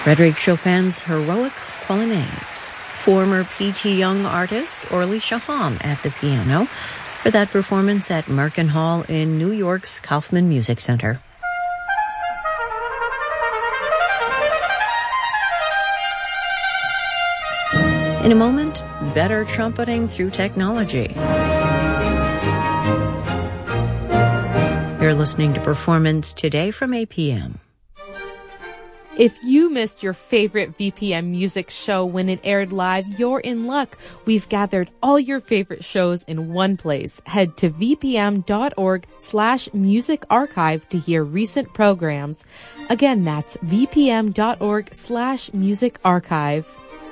Frédéric Chopin's Heroic Polonaise. Former P.T. Young artist Orly Shaham at the piano for that performance at Merkin Hall in New York's Kaufman Music Center. In a moment, better trumpeting through technology. You're listening to Performance Today from APM. If you missed your favorite VPM music show when it aired live, you're in luck. We've gathered all your favorite shows in one place. Head to vpm.org/music archive to hear recent programs. Again, that's vpm.org/music archive.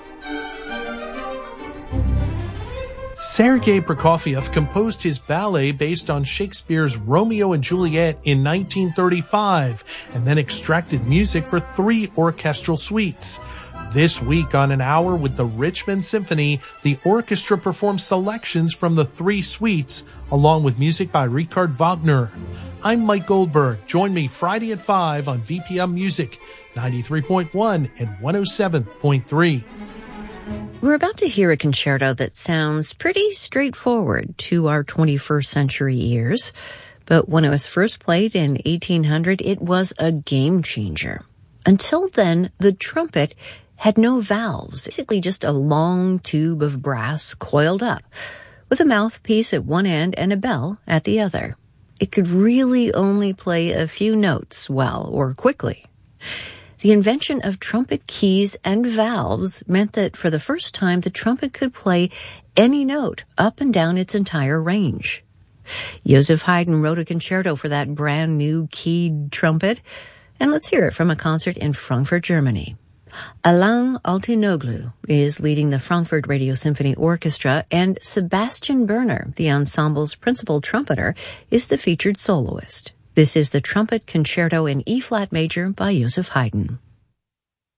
Sergei Prokofiev composed his ballet based on Shakespeare's Romeo and Juliet in 1935 and then extracted music for 3 orchestral suites. This week on An Hour with the Richmond Symphony, the orchestra performs selections from the 3 suites along with music by Richard Wagner. I'm Mike Goldberg. Join me Friday at 5 on VPM Music 93.1 and 107.3. We're about to hear a concerto that sounds pretty straightforward to our 21st century ears, but when it was first played in 1800, it was a game changer. Until then, the trumpet had no valves, basically just a long tube of brass coiled up, with a mouthpiece at one end and a bell at the other. It could really only play a few notes well or quickly. The invention of trumpet keys and valves meant that for the first time the trumpet could play any note up and down its entire range. Joseph Haydn wrote a concerto for that brand new keyed trumpet, and let's hear it from a concert in Frankfurt, Germany. Alain Altinoglu is leading the Frankfurt Radio Symphony Orchestra, and Sebastian Berner, the ensemble's principal trumpeter, is the featured soloist. This is the Trumpet Concerto in E-flat major by Joseph Haydn.